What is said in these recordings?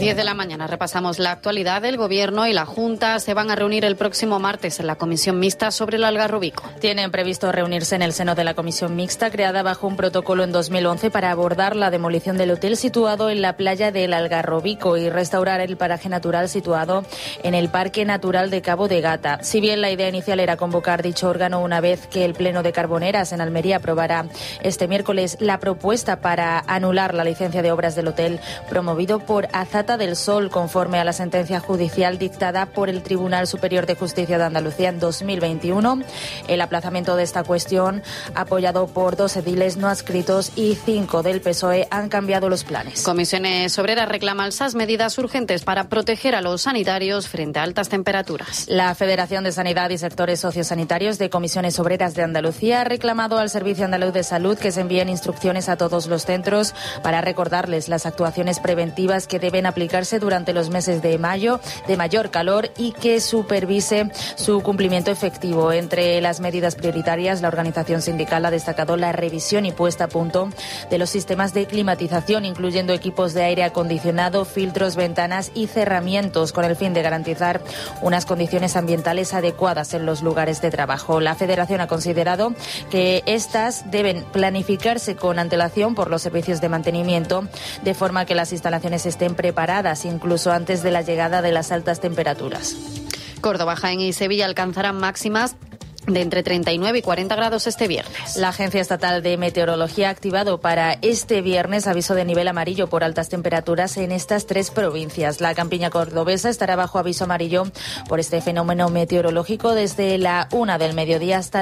10 de la mañana repasamos la actualidad. El Gobierno y la Junta se van a reunir el próximo martes en la Comisión Mixta sobre el Algarrobico. Tienen previsto reunirse en el seno de la Comisión Mixta, creada bajo un protocolo en 2011 para abordar la demolición del hotel situado en la playa del Algarrobico y restaurar el paraje natural situado en el Parque Natural de Cabo de Gata. Si bien la idea inicial era convocar dicho órgano una vez que el Pleno de Carboneras en Almería aprobara este miércoles la propuesta para anular la licencia de obras del hotel promovido por Azata del Sol, conforme a la sentencia judicial dictada por el Tribunal Superior de Justicia de Andalucía en 2021. El aplazamiento de esta cuestión, apoyado por 2 ediles no adscritos y 5 del PSOE, han cambiado los planes. Comisiones Obreras reclaman esas medidas urgentes para proteger a los sanitarios frente a altas temperaturas. La Federación de Sanidad y Sectores Sociosanitarios de Comisiones Obreras de Andalucía ha reclamado al Servicio Andaluz de Salud que se envíen instrucciones a todos los centros para recordarles las actuaciones preventivas que deben aplicarse durante los meses de mayo de mayor calor y que supervise su cumplimiento efectivo. Entre las medidas prioritarias, la organización sindical ha destacado la revisión y puesta a punto de los sistemas de climatización, incluyendo equipos de aire acondicionado, filtros, ventanas y cerramientos, con el fin de garantizar unas condiciones ambientales adecuadas en los lugares de trabajo. La Federación ha considerado que estas deben planificarse con antelación por los servicios de mantenimiento, de forma que las instalaciones estén preparadas incluso antes de la llegada de las altas temperaturas. Córdoba, Jaén y Sevilla alcanzarán máximas de entre 39 y 40 grados este viernes. La Agencia Estatal de Meteorología ha activado para este viernes aviso de nivel amarillo por altas temperaturas en estas 3 provincias. La campiña cordobesa estará bajo aviso amarillo por este fenómeno meteorológico desde la 1 del mediodía hasta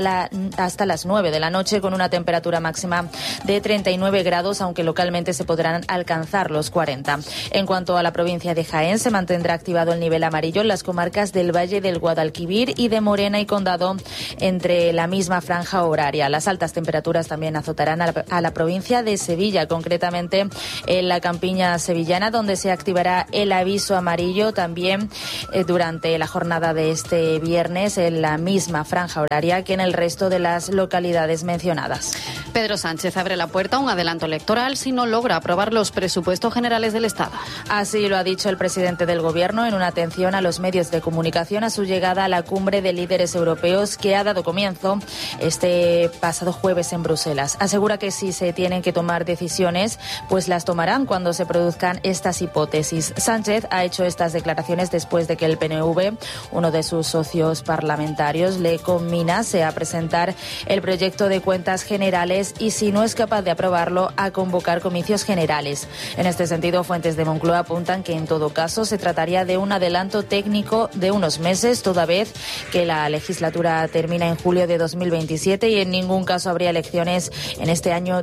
las 9 de la noche, con una temperatura máxima de 39 grados, aunque localmente se podrán alcanzar los 40. En cuanto a la provincia de Jaén, se mantendrá activado el nivel amarillo en las comarcas del Valle del Guadalquivir y de Morena y Condado, entre la misma franja horaria. Las altas temperaturas también azotarán a la provincia de Sevilla, concretamente en la campiña sevillana, donde se activará el aviso amarillo también durante la jornada de este viernes en la misma franja horaria que en el resto de las localidades mencionadas. Pedro Sánchez abre la puerta a un adelanto electoral si no logra aprobar los presupuestos generales del Estado. Así lo ha dicho el presidente del Gobierno en una atención a los medios de comunicación a su llegada a la cumbre de líderes europeos que ha dado comienzo este pasado jueves en Bruselas. Asegura que si se tienen que tomar decisiones, pues las tomarán cuando se produzcan estas hipótesis. Sánchez ha hecho estas declaraciones después de que el PNV, uno de sus socios parlamentarios, le conminase a presentar el proyecto de cuentas generales y, si no es capaz de aprobarlo, a convocar comicios generales. En este sentido, fuentes de Moncloa apuntan que en todo caso se trataría de un adelanto técnico de unos meses, toda vez que la legislatura termina en julio de 2027 y en ningún caso habría elecciones en este año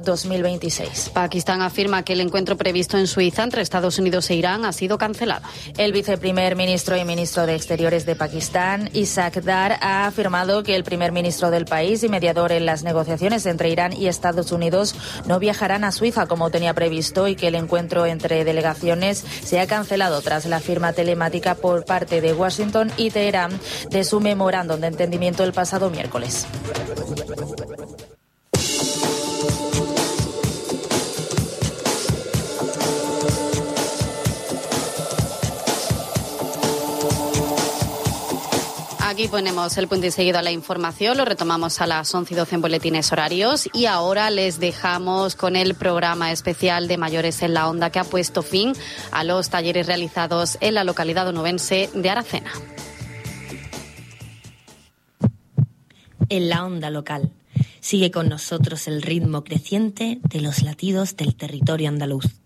2026. Pakistán afirma que el encuentro previsto en Suiza entre Estados Unidos e Irán ha sido cancelado. El viceprimer ministro y ministro de Exteriores de Pakistán, Ishaq Dar, ha afirmado que el primer ministro del país y mediador en las negociaciones entre Irán y Estados Unidos no viajarán a Suiza como tenía previsto y que el encuentro entre delegaciones se ha cancelado tras la firma telemática por parte de Washington y Teherán de su memorándum de entendimiento el pasado miércoles. Aquí ponemos el punto y seguido a la información, lo retomamos a las 11:12 en boletines horarios y ahora les dejamos con el programa especial de Mayores en la Onda, que ha puesto fin a los talleres realizados en la localidad onubense de Aracena. En la onda local. Sigue con nosotros el ritmo creciente de los latidos del territorio andaluz.